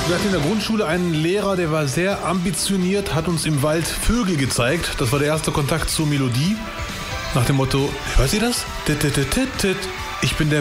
Wir hatten in der Grundschule einen Lehrer, der war sehr ambitioniert, hat uns im Wald Vögel gezeigt. Das war der erste Kontakt zur Melodie. Nach dem Motto, hört ihr das? Ich bin der